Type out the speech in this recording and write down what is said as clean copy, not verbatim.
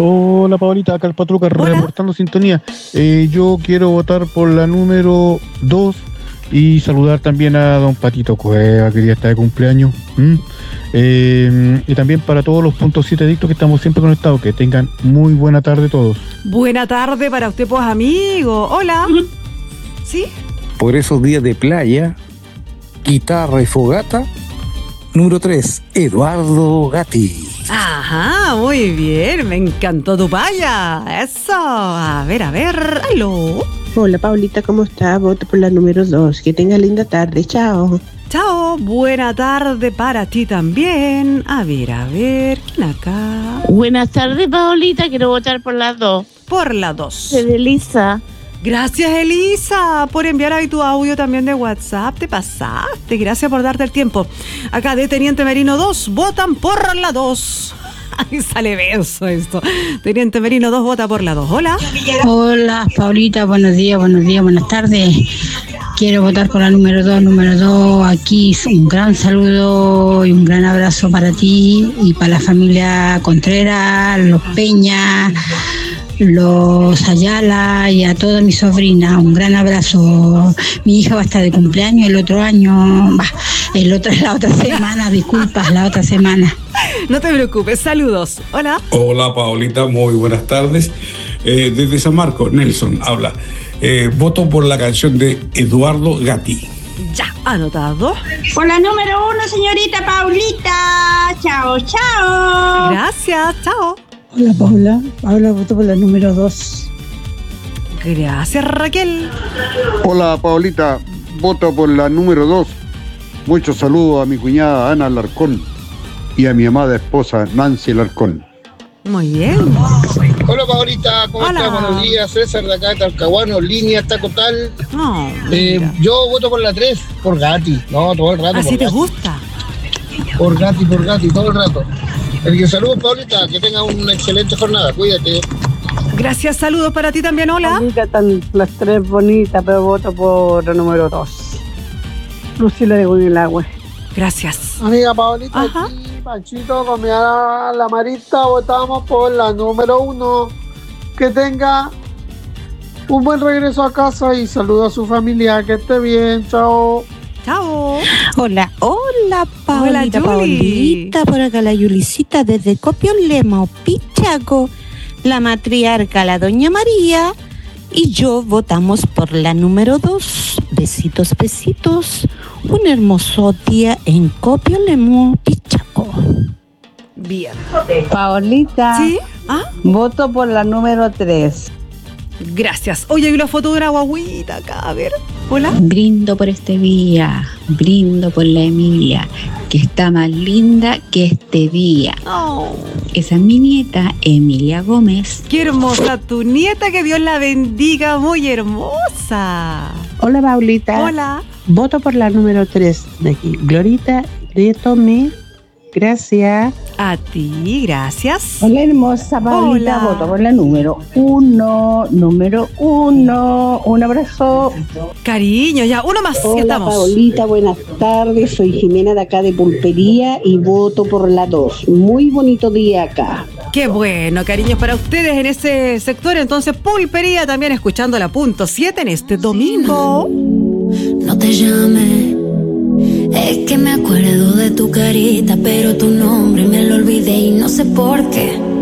Hola Paolita, acá el Patruca reportando sintonía. Yo quiero votar por la número 2 y saludar también a don Patito Cueva, que día está de cumpleaños. Y también para todos los puntos 7 adictos que estamos siempre conectados, que tengan muy buena tarde todos. Buena tarde para usted, pues amigo. Hola. ¿Sí? Por esos días de playa, guitarra y fogata, número 3, Eduardo Gatti. Ajá, muy bien, me encantó tu paya. Eso, a ver, aló. Hola Paulita, ¿cómo estás? Voto por la número 2. Que tenga linda tarde, chao. Chao, buena tarde para ti también. A ver, ¿quién acá? Buenas tardes, Paulita, quiero votar por las 2. Por la 2. De Elisa. Gracias, Elisa, por enviar ahí tu audio también de WhatsApp. Te pasaste, gracias por darte el tiempo. Acá de Teniente Merino 2, votan por la 2. Ahí sale beso esto. Teniente Merino 2 vota por la 2. Hola. Hola, Paulita, buenos días, buenas tardes. Quiero votar por la número 2. Número 2, aquí un gran saludo y un gran abrazo para ti y para la familia Contreras, los Peña, los Ayala y a toda mi sobrina. Un gran abrazo. Mi hija va a estar de cumpleaños el otro año, la otra semana, disculpas, la otra semana. No te preocupes, saludos. Hola. Hola Paolita, muy buenas tardes. Desde San Marcos, Nelson habla. Voto por la canción de Eduardo Gatti. Ya, anotado. Por la número 1, señorita Paulita. Chao, chao. Gracias, chao. Hola Paula voto por la número 2. Gracias, Raquel. Hola Paulita, voto por la número 2. Muchos saludos a mi cuñada Ana Alarcón y a mi amada esposa Nancy Alarcón. Muy bien. Hola Paulita, ¿cómo estás? Buenos días, César de acá de Talcahuano, línea Taco Tal. No, yo voto por la 3, por Gatti. No, todo el rato. ¿Así te Gatti. gusta? Por Gatti, todo el rato. Saludos Paulita, que tenga una excelente jornada, cuídate. Gracias, saludos para ti también, hola. Paulita, están las 3 bonitas, pero voto por la número 2. Lucila de Guilagüe. Gracias. Amiga Paulita, aquí Panchito con mi la Marita votamos por la número 1. Que tenga un buen regreso a casa y saludo a su familia, que esté bien, chao. Chao. Hola, Paulita. Hola, Paulita, por acá la Yulicita desde Copión Lema, Pichaco, la matriarca, la doña María, y yo votamos por la número 2. Besitos, besitos. Un hermoso día en Copión Lema, Pichaco. Bien. Paulita. ¿Sí? Voto por la número 3. Gracias. Oye, hay una foto de una guaguita acá, a ver. Hola. Brindo por este día, brindo por la Emilia, que está más linda que este día. Oh. Esa es mi nieta, Emilia Gómez. Qué hermosa tu nieta, que Dios la bendiga, muy hermosa. Hola Paulita. Hola. Voto por la número 3 de aquí. Glorita Rietome. Gracias. A ti, gracias. Hola hermosa Paulita, Hola. voto por la número 1. Número 1. Un abrazo. Cariño, ya, uno más. Hola estamos. Paulita, buenas tardes. Soy Jimena de acá de Pulpería y voto por la 2. Muy bonito día acá. Qué bueno, cariños para ustedes en ese sector. Entonces, Pulpería también escuchando la punto 7 en este domingo. No te llames, es que me acuerdo de tu carita, pero tu nombre me lo olvidé y no sé por qué.